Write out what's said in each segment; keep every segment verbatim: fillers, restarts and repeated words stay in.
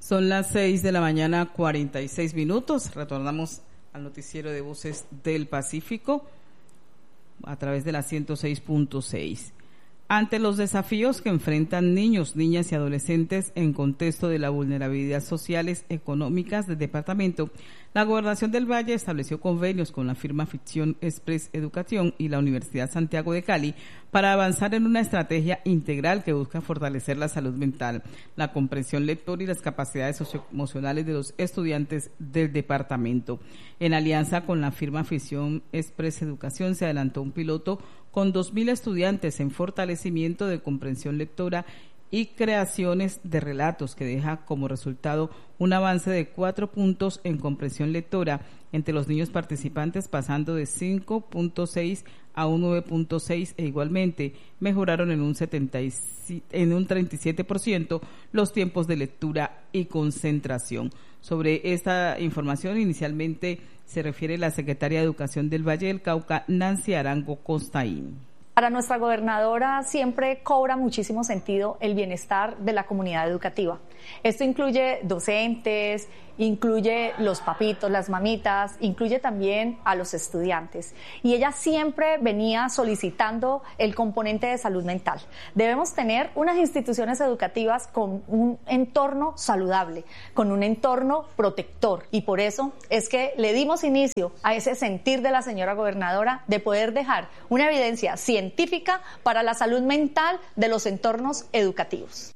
Son las seis de la mañana, cuarenta y seis minutos. Retornamos al noticiero de Voces del Pacífico a través de la ciento seis punto seis. Ante los desafíos que enfrentan niños, niñas y adolescentes en contexto de la vulnerabilidad sociales económicas del departamento, la Gobernación del Valle estableció convenios con la firma Ficción Express Educación y la Universidad Santiago de Cali para avanzar en una estrategia integral que busca fortalecer la salud mental, la comprensión lectora y las capacidades socioemocionales de los estudiantes del departamento. En alianza con la firma Ficción Express Educación se adelantó un piloto con dos mil estudiantes en fortalecimiento de comprensión lectora y creaciones de relatos, que deja como resultado un avance de cuatro puntos en comprensión lectora entre los niños participantes, pasando de cinco punto seis a un nueve punto seis, e igualmente mejoraron en un, setenta y siete, en un treinta y siete por ciento los tiempos de lectura y concentración. Sobre esta información inicialmente se refiere la secretaria de Educación del Valle del Cauca, Nancy Arango Costaín. Para nuestra gobernadora siempre cobra muchísimo sentido el bienestar de la comunidad educativa. Esto incluye docentes, incluye los papitos, las mamitas, incluye también a los estudiantes. Y ella siempre venía solicitando el componente de salud mental. Debemos tener unas instituciones educativas con un entorno saludable, con un entorno protector. Y por eso es que le dimos inicio a ese sentir de la señora gobernadora de poder dejar una evidencia científica para la salud mental de los entornos educativos.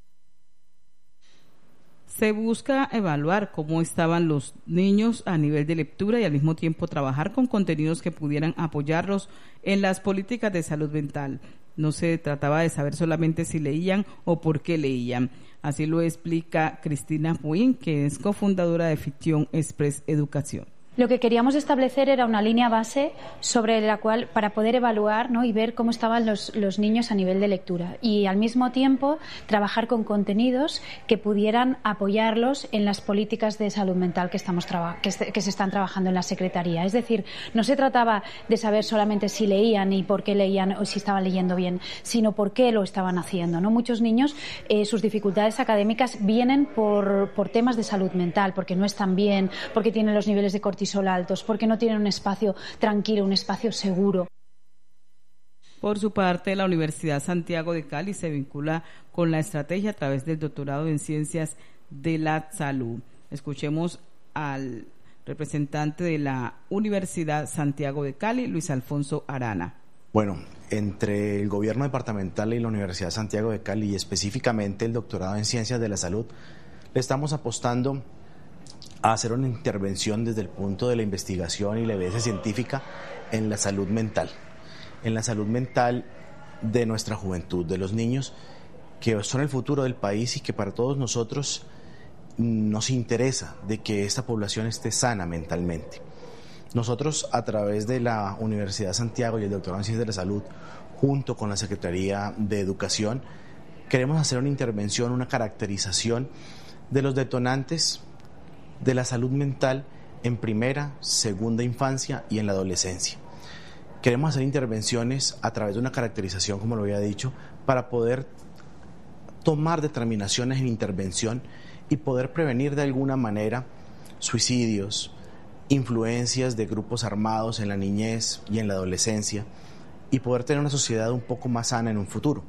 Se busca evaluar cómo estaban los niños a nivel de lectura y al mismo tiempo trabajar con contenidos que pudieran apoyarlos en las políticas de salud mental. No se trataba de saber solamente si leían o por qué leían. Así lo explica Cristina Puín, que es cofundadora de Ficción Express Educación. Lo que queríamos establecer era una línea base sobre la cual, para poder evaluar, ¿no?, y ver cómo estaban los, los niños a nivel de lectura, y al mismo tiempo trabajar con contenidos que pudieran apoyarlos en las políticas de salud mental que, estamos traba- que, se, que se están trabajando en la Secretaría. Es decir, no se trataba de saber solamente si leían y por qué leían o si estaban leyendo bien, sino por qué lo estaban haciendo, ¿no? Muchos niños, eh, sus dificultades académicas vienen por, por temas de salud mental, porque no están bien, porque tienen los niveles de cortisol altos, porque no tienen un espacio tranquilo, un espacio seguro. Por su parte, la Universidad Santiago de Cali se vincula con la estrategia a través del doctorado en Ciencias de la Salud. Escuchemos al representante de la Universidad Santiago de Cali, Luis Alfonso Arana. Bueno, entre el gobierno departamental y la Universidad Santiago de Cali, y específicamente el doctorado en Ciencias de la Salud, le estamos apostando a hacer una intervención desde el punto de la investigación y la evidencia científica en la salud mental, en la salud mental de nuestra juventud, de los niños que son el futuro del país y que para todos nosotros nos interesa de que esta población esté sana mentalmente. Nosotros, a través de la Universidad Santiago y el doctorado en Ciencias de la Salud, junto con la Secretaría de Educación, queremos hacer una intervención, una caracterización de los detonantes de la salud mental en primera, segunda infancia y en la adolescencia. Queremos hacer intervenciones a través de una caracterización, como lo había dicho, para poder tomar determinaciones en intervención y poder prevenir de alguna manera suicidios, influencias de grupos armados en la niñez y en la adolescencia, y poder tener una sociedad un poco más sana en un futuro.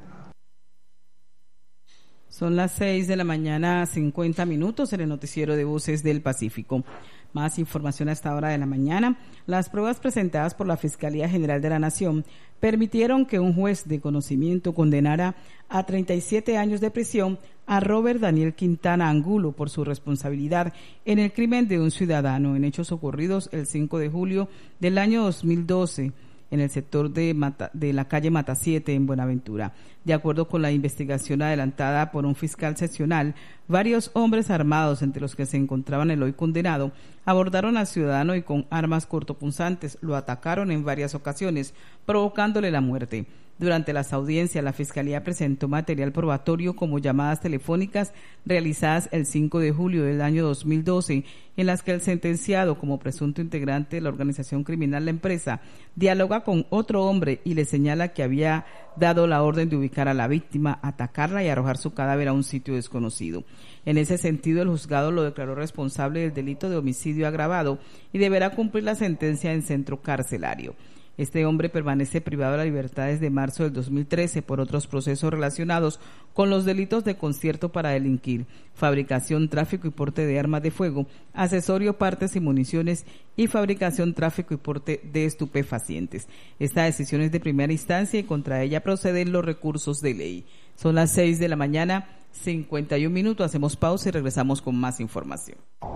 Son las seis de la mañana, cincuenta minutos en el noticiero de Voces del Pacífico. Más información a esta hora de la mañana. Las pruebas presentadas por la Fiscalía General de la Nación permitieron que un juez de conocimiento condenara a treinta y siete años de prisión a Robert Daniel Quintana Angulo por su responsabilidad en el crimen de un ciudadano en hechos ocurridos el cinco de julio del año dos mil doce. En el sector de, Mata, de la calle Mata siete en Buenaventura. De acuerdo con la investigación adelantada por un fiscal seccional, varios hombres armados, entre los que se encontraban el hoy condenado, abordaron al ciudadano y con armas cortopunzantes lo atacaron en varias ocasiones, provocándole la muerte. Durante las audiencias, la Fiscalía presentó material probatorio como llamadas telefónicas realizadas el cinco de julio del año dos mil doce, en las que el sentenciado, como presunto integrante de la organización criminal La Empresa, dialoga con otro hombre y le señala que había dado la orden de ubicar a la víctima, atacarla y arrojar su cadáver a un sitio desconocido. En ese sentido, el juzgado lo declaró responsable del delito de homicidio agravado y deberá cumplir la sentencia en centro carcelario. Este hombre permanece privado de la libertad desde marzo del dos mil trece por otros procesos relacionados con los delitos de concierto para delinquir, fabricación, tráfico y porte de armas de fuego, accesorio, partes y municiones y fabricación, tráfico y porte de estupefacientes. Esta decisión es de primera instancia y contra ella proceden los recursos de ley. Son las seis de la mañana, cincuenta y un minutos. Hacemos pausa y regresamos con más información.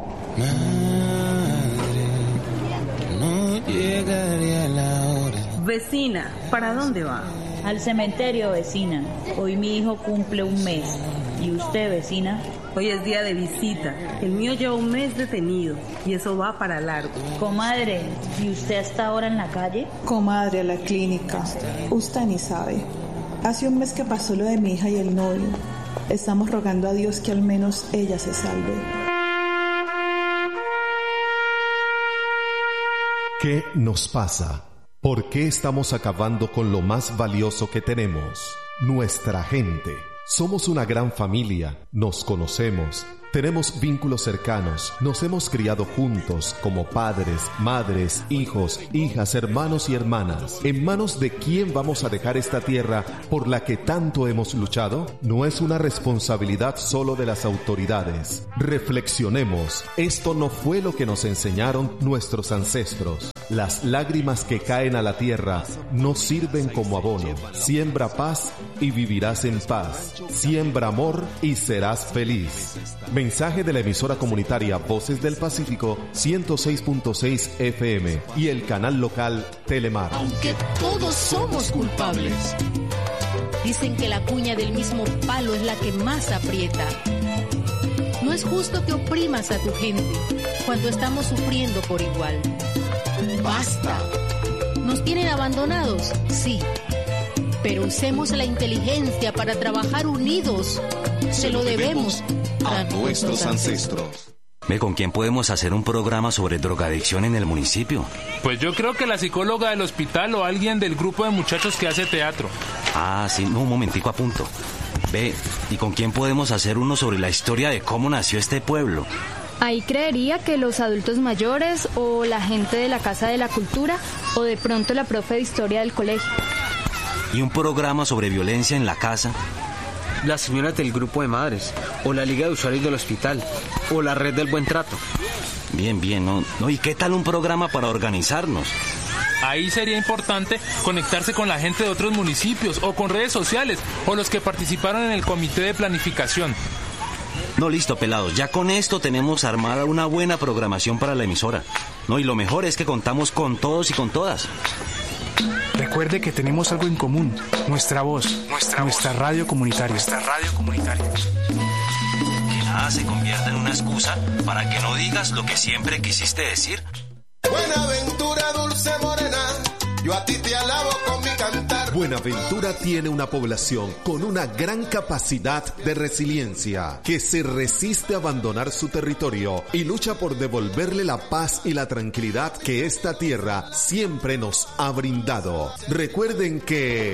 Llegaría la hora. Vecina, ¿para dónde va? Al cementerio, vecina. Hoy mi hijo cumple un mes. ¿Y usted, vecina? Hoy es día de visita. El mío lleva un mes detenido y eso va para largo. Comadre, ¿y usted hasta ahora en la calle? Comadre, a la clínica. Usted ni sabe. Hace un mes que pasó lo de mi hija y el novio. Estamos rogando a Dios que al menos ella se salve. ¿Qué nos pasa? ¿Por qué estamos acabando con lo más valioso que tenemos? Nuestra gente. Somos una gran familia, nos conocemos, tenemos vínculos cercanos, nos hemos criado juntos como padres, madres, hijos, hijas, hermanos y hermanas. ¿En manos de quién vamos a dejar esta tierra por la que tanto hemos luchado? No es una responsabilidad solo de las autoridades. Reflexionemos, esto no fue lo que nos enseñaron nuestros ancestros. Las lágrimas que caen a la tierra no sirven como abono. Siembra paz y vivirás en paz. Siembra amor y serás feliz. Mensaje de la emisora comunitaria Voces del Pacífico ciento seis punto seis F M y el canal local Telemar. Aunque todos somos culpables. Dicen que la cuña del mismo palo es la que más aprieta. No es justo que oprimas a tu gente cuando estamos sufriendo por igual. ¡Basta! ¿Nos tienen abandonados? Sí. Pero usemos la inteligencia para trabajar unidos. Se lo debemos a nuestros ancestros. ¿Ve con quién podemos hacer un programa sobre drogadicción en el municipio? Pues yo creo que la psicóloga del hospital o alguien del grupo de muchachos que hace teatro. Ah, sí, no, un momentico, apunto. Ve, ¿y con quién podemos hacer uno sobre la historia de cómo nació este pueblo? Ahí creería que los adultos mayores o la gente de la Casa de la Cultura o de pronto la profe de historia del colegio. ¿Y un programa sobre violencia en la casa? Las señoras del grupo de madres o la Liga de Usuarios del Hospital o la Red del Buen Trato. Bien, bien, ¿no? ¿No? ¿Y qué tal un programa para organizarnos? Ahí sería importante conectarse con la gente de otros municipios o con redes sociales o los que participaron en el comité de planificación. No, listo, pelados. Ya con esto tenemos armada una buena programación para la emisora. No, y lo mejor es que contamos con todos y con todas. Recuerde que tenemos algo en común, nuestra voz, nuestra, nuestra voz. radio comunitaria. Nuestra radio comunitaria. Que nada se convierta en una excusa para que no digas lo que siempre quisiste decir. Buenaventura, dulce morena, yo a ti te alabo con mi cantar. Buenaventura tiene una población con una gran capacidad de resiliencia, que se resiste a abandonar su territorio y lucha por devolverle la paz y la tranquilidad que esta tierra siempre nos ha brindado. Recuerden que